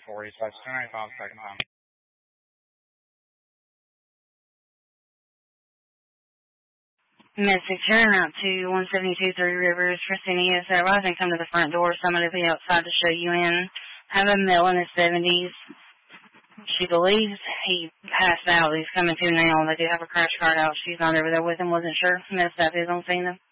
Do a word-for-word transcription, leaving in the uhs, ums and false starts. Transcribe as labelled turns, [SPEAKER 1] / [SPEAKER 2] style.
[SPEAKER 1] forty slash two ninety-five second time.
[SPEAKER 2] Mystic, turn out to one seventy-two Three Rivers. Christina is uh, rising. Come to the front door. Somebody will be outside to show you in. Have a male in his seventies. She believes he passed out. He's coming to now. They do have a crash cart out. She's not over there with him. Wasn't sure. Messed up. Is on scene though.